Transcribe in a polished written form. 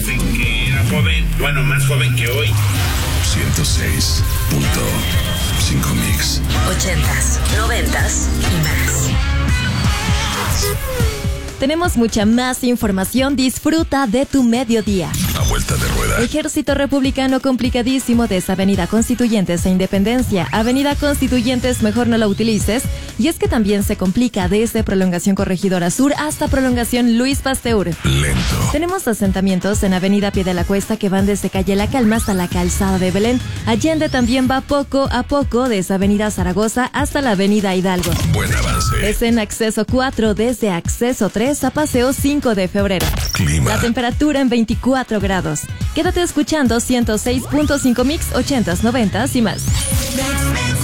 jefe que era joven, bueno, más joven que hoy. 106.5 Mix. 80s, 90s y más. Tenemos mucha más información. Disfruta de tu mediodía. A vuelta de rueda. Ejército Republicano complicadísimo desde Avenida Constituyentes a Independencia. Avenida Constituyentes mejor no la utilices. Y es que también se complica desde Prolongación Corregidora Sur hasta Prolongación Luis Pasteur. Lento. Tenemos asentamientos en Avenida Pie de la Cuesta que van desde Calle La Calma hasta la Calzada de Belén. Allende también va poco a poco desde Avenida Zaragoza hasta la Avenida Hidalgo. Buen avance. Es en Acceso 4 desde Acceso 3 a Paseo 5 de febrero. Clima. La temperatura en 24 grados. Quédate escuchando 106.5 Mix, 80s, 90s y más.